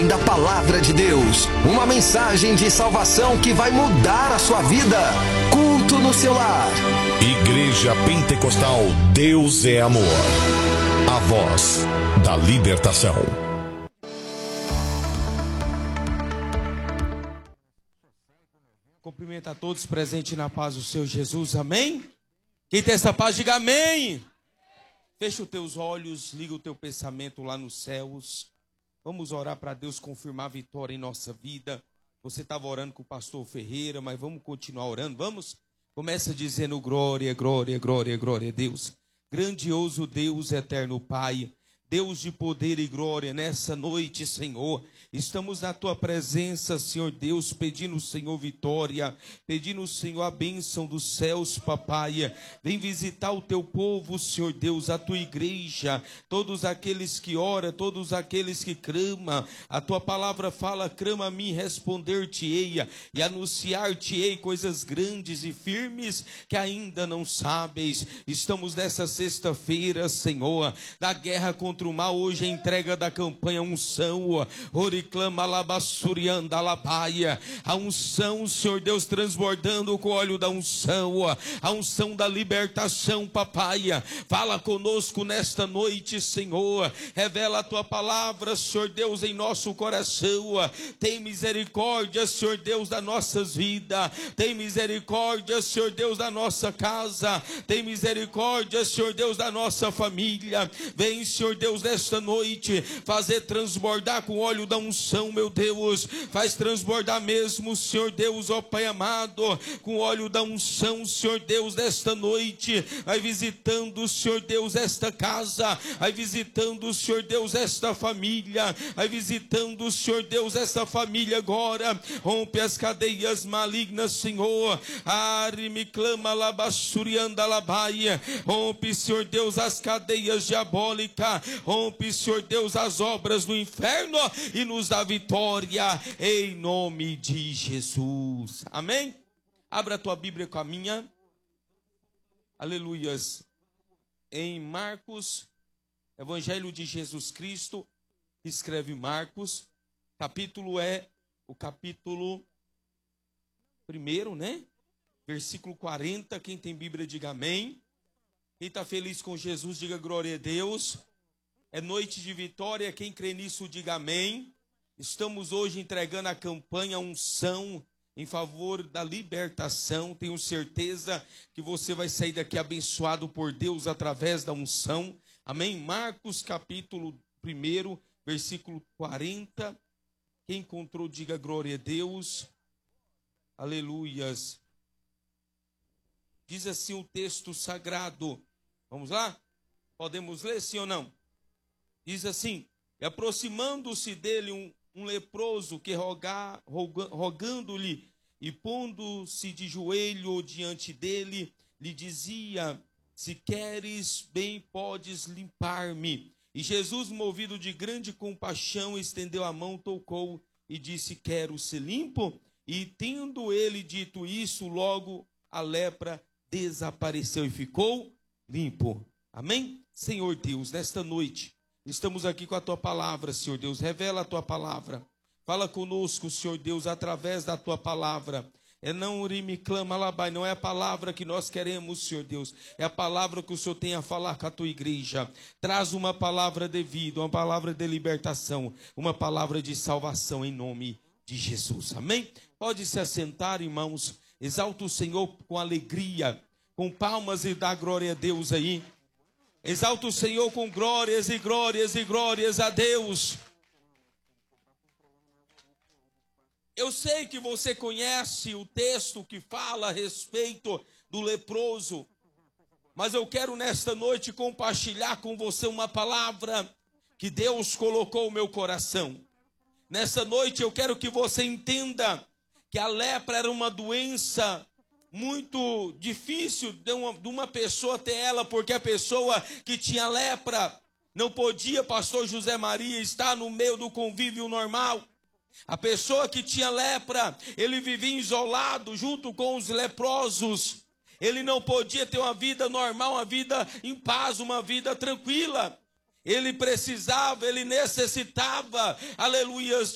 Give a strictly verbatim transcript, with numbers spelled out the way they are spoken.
Da palavra de Deus, uma mensagem de salvação que vai mudar a sua vida. Culto no seu lar. Igreja Pentecostal Deus é Amor. A voz da libertação. Cumprimento a todos presentes na paz do Senhor Jesus, amém? Quem tem essa paz, diga amém. Fecha os teus olhos, liga o teu pensamento lá nos céus. Vamos orar para Deus confirmar a vitória em nossa vida. Você estava orando com o pastor Ferreira, mas vamos continuar orando, vamos? Começa dizendo glória, glória, glória, glória a Deus. Grandioso Deus, eterno Pai, Deus de poder e glória, nessa noite, Senhor, estamos na Tua presença, Senhor Deus, pedindo, Senhor, vitória, pedindo, Senhor, a bênção dos céus, papai. Vem visitar o Teu povo, Senhor Deus, a Tua igreja, todos aqueles que oram, todos aqueles que clamam. A Tua palavra fala, clama a mim, responder-te-ei e anunciar-te-ei coisas grandes e firmes que ainda não sabes. Estamos nessa sexta-feira, Senhor, da guerra contra o mal. Hoje a entrega da campanha unção, oriclama labassurianda labaia, a unção, Senhor Deus, transbordando com o óleo da unção, a unção da libertação, papai. Fala conosco nesta noite, Senhor, revela a tua palavra, Senhor Deus, em nosso coração. Tem misericórdia, Senhor Deus, das nossas vidas, tem misericórdia, Senhor Deus, da nossa casa, tem misericórdia, Senhor Deus, da nossa família. Vem, Senhor Deus, nesta noite, fazer transbordar com o óleo da unção, meu Deus, faz transbordar mesmo, Senhor Deus, ó Pai amado, com o óleo da unção, Senhor Deus, nesta noite, vai visitando, Senhor Deus, esta casa, vai visitando, Senhor Deus, esta família, vai visitando, Senhor Deus, esta família agora, rompe as cadeias malignas, Senhor, Ari me clama labassurianda labaia, rompe, Senhor Deus, as cadeias diabólicas, rompe, Senhor Deus, as obras do inferno e nos dá vitória em nome de Jesus, amém? Abra a tua Bíblia com a minha, aleluias, em Marcos, Evangelho de Jesus Cristo, escreve Marcos, capítulo é o capítulo primeiro, né? Versículo quarenta, quem tem Bíblia diga amém. Quem está feliz com Jesus diga glória a Deus. É noite de vitória, quem crê nisso diga amém. Estamos hoje entregando a campanha unção em favor da libertação. Tenho certeza que você vai sair daqui abençoado por Deus através da unção. Amém? Marcos capítulo um, versículo quarenta. Quem encontrou diga glória a Deus. Aleluias. Diz assim o texto sagrado. Vamos lá? Podemos ler sim ou não? Diz assim: e aproximando-se dele um, um leproso que roga, roga, rogando-lhe e pondo-se de joelho diante dele, lhe dizia: se queres, bem podes limpar-me. E Jesus, movido de grande compaixão, estendeu a mão, tocou e disse: quero ser limpo. E tendo ele dito isso, logo a lepra desapareceu e ficou limpo. Amém? Senhor Deus, nesta noite estamos aqui com a tua palavra, Senhor Deus. Revela a tua palavra. Fala conosco, Senhor Deus, através da tua palavra. É não urime clama labai, não é a palavra que nós queremos, Senhor Deus. É a palavra que o Senhor tem a falar com a tua igreja. Traz uma palavra de vida, uma palavra de libertação, uma palavra de salvação em nome de Jesus. Amém? Pode se assentar, irmãos. Exalta o Senhor com alegria, com palmas e dá glória a Deus aí. Exalta o Senhor com glórias e glórias e glórias a Deus. Eu sei que você conhece o texto que fala a respeito do leproso, mas eu quero nesta noite compartilhar com você uma palavra que Deus colocou no meu coração. Nessa noite eu quero que você entenda que a lepra era uma doença muito difícil de uma, de uma pessoa ter ela, porque a pessoa que tinha lepra não podia, pastor José Maria, estar no meio do convívio normal. A pessoa que tinha lepra, ele vivia isolado junto com os leprosos. Ele não podia ter uma vida normal, uma vida em paz, uma vida tranquila. Ele precisava, ele necessitava, aleluia,